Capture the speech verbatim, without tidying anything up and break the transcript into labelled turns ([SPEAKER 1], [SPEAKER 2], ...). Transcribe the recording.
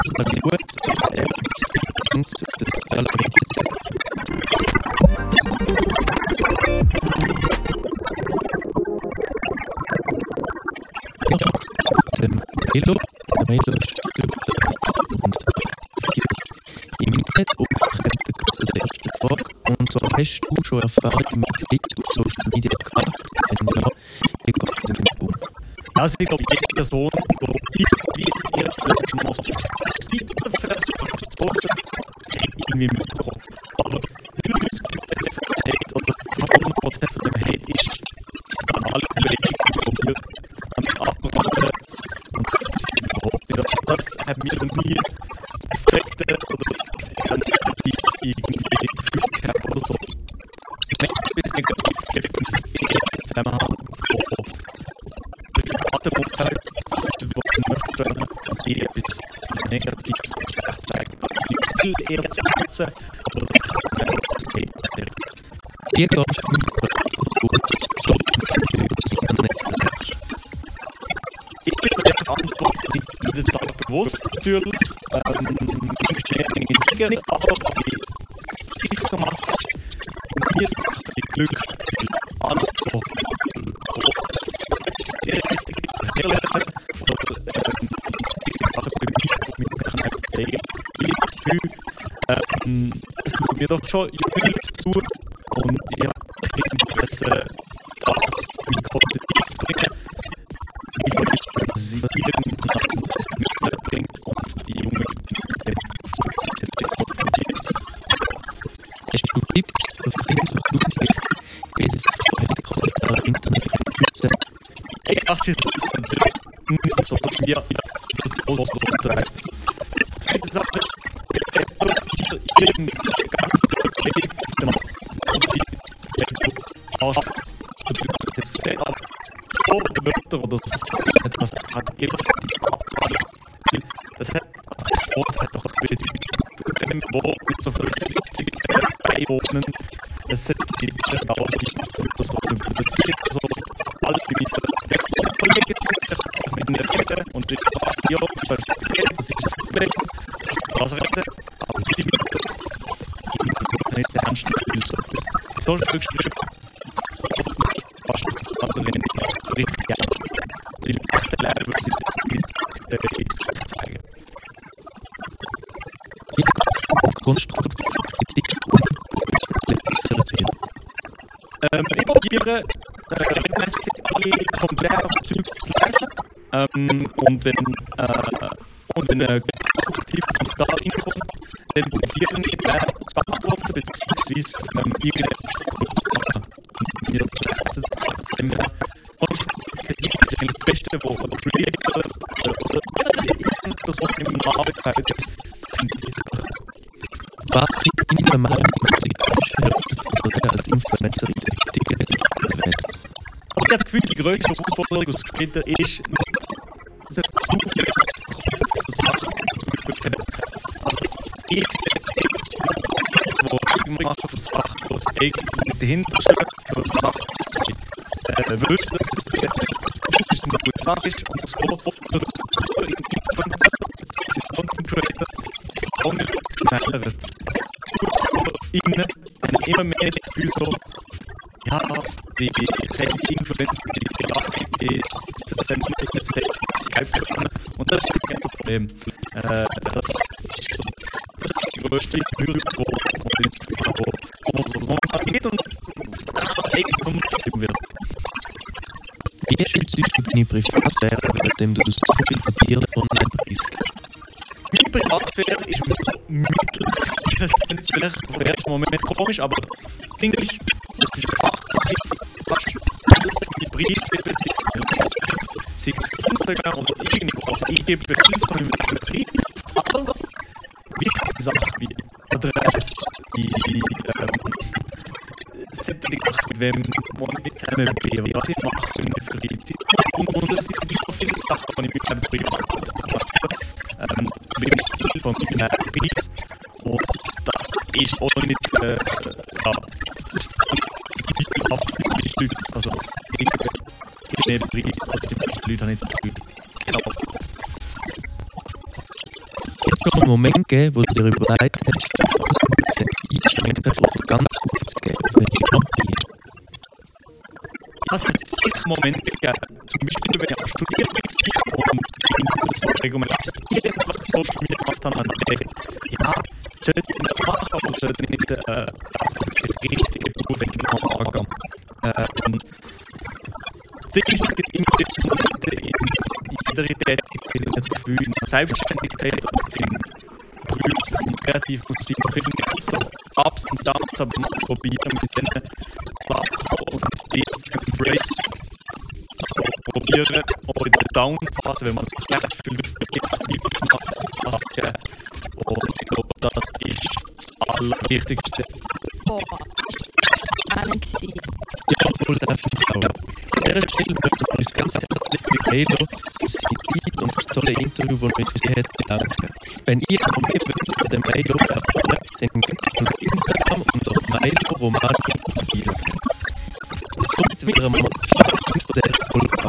[SPEAKER 1] Das ist gut. Er ist uns auf den sozialen Medien. Dem Velo, der Velo ist gesucht und im Internet und kommt zu der ersten Frage. Und zwar, hast du schon Erfahrung mit Blick auf Social Media gehabt? Wenn ja, wie geht es denn um?
[SPEAKER 2] Also ich glaube, jede Person, die irgendwie erst letzten Mal so Seite oder Facebook oder so hat irgendwie mitbekommen. Aber wie man es hat oder warum man es von dem hat, ist das banale Überlegung, die wir damit abmachen. Und das hat mir noch nie Effekte oder negativ irgendwie Gefühl gehabt oder so. Ich merke, ein bisschen negativ gefühlt, das ist eher im Zusammenhang von Vaterbuchheit, die möchten und die etwas Negatives und Schlechtes zeigen. Ich will viel eher zu nutzen, aber das ist das geht nicht direkt.
[SPEAKER 1] Wie gehst du mit gut so im Internet?
[SPEAKER 2] Ich bin mir der Verantwortung jeden Tag bewusst, natürlich. Ähm, ich stehe eigentlich nicht, aber was ich sicher mache, ist, mir Sachen, die glücklich alles so sehr wichtig ist, sehr lernen, oder wichtige Sachen für mich, auf mich kann ich sehen. Ich habe das Gefühl, ähm, es tut mir doch schon irgendwie zu und ich habe das äh, das mit positiv bringen, wie man ist, dass es irgendwie mitbringt und die Jungen so ist.
[SPEAKER 1] Hast du Tipps für Kinder und Jugendliche, wie sie sich vor radikalen Internet schützen?
[SPEAKER 2] Ich dachte, es ist nicht so, dass wir das groß unterwegs sind. Die zweite Sache ist, irgendwie ganz okay, genau, und die aus jetzt sehr ab so Wörter oder so, das hat jeder das hat das Wort hat doch ein Bild dem wo mit so viel beiwohnen, es sind die Dauer nicht so das produziert, so alle die mit in der Rede und ich frage, ja, das ist das Problem, was rede, aber die Minuten ist der Anstieg, so ein Stück Stück fast weniger richtig gerne. Die echte Lehrer sind nicht zeigen.
[SPEAKER 1] Wie kannst du konstruktive Kritik und
[SPEAKER 2] Ähm, ich probiere regelmäßig alle Kommentare und Züge zu lesen. Ähm, und wenn äh, und wenn ein konstruktiver Kommentar reinkommt, dann probiere ich den zu beantworten, beziehungsweise ähm, irgendetwas mir zu lesen. Und Kritik ist eigentlich das Beste, was ein Creator oder eine Person im Namen gefällt, finde ich.
[SPEAKER 1] Was sind deine Meinung oder als Influencer in der heutigen Welt?
[SPEAKER 2] Aber ich habe das Gefühl, die größte Herausforderung aus Creator ist, dass es zu viele Sachen zum Beispiel kennen. Also, ich sehe die irgendwie machen für Sachen, die es eigentlich nicht dahinter stehen, für Sachen, die äh, wissen, dass es eine gute Sache ist und das Wort für das Content Creator auch nicht schneller wird. Innen haben immer mehr das Gefühl so, ja, die Influencer, die Lachen, die sind das Skype und das ist kein Problem. Äh, das ist so das größte Gefühl, wo man so momentan geht und das eigentlich umgeschrieben wird.
[SPEAKER 1] Wie schützt du deine Privatsphäre, indem du das zu viel von dir online preisgibst?
[SPEAKER 2] Meine Privatsphäre ist mittel. Das ist jetzt vielleicht auf den ersten Moment komisch, aber das Ding ist, das ist einfach fast alles die Briefe, sei es Instagram oder irgendwo. Also ich gebe viel von meinem Brief, aber wichtige Sachen wie Adresse, die Zertifikat, mit wem man nicht zusammen bin, was ich mache für eine Freizeit. Und es sind nicht so viele Sachen, die ich mit meinem Privat ähm, wie ich viel von meinem Preis. Und das ist auch nicht, äh, ja, ich habe viele Stück, also ich mehr Preis, als die meisten Leute haben jetzt das Gefühl. Genau.
[SPEAKER 1] schon einen Moment gegeben, wo du dir überlegt hast, das einschränken oder ganz aufzugeben, wenn ich abgehe?
[SPEAKER 2] Das hat sicher Momente gegeben. Zum Beispiel, wenn ich am Studieren war und ich so regelmäßig irgendwas auf Social Media gemacht habe, dann denke ich, ja, sollte ich nicht machen, aber sollte ich nicht äh, einfach das richtige Beruf genau angehen. Äh, und das Ding ist, es gibt immer wieder Momente in jeder Tätigkeit, das Gefühl, in der Selbstständigkeit oder in Berufen, die kreativ gut sind, finde ich so Ups und Downs, aber man probieren mit denen Sachen und die embrace. So probieren, auch in der Down-Phase, wenn man sich schlecht fühlt, effektiv zu machen. Und ich glaube, das ist das Allerwichtigste.
[SPEAKER 3] Boah, spannend gewesen.
[SPEAKER 1] Ja, voll definitiv. An dieser Stelle möchten wir uns ganz herzlich für Halo für seine Zeit und das tolle Interview, das wir mit uns hat, bedanken. Wenn ihr noch mehr wollt von dem Halo erfahren, dann geht auf Instagram unter Milo Romantik vier. Kommt wieder mal von der Folge.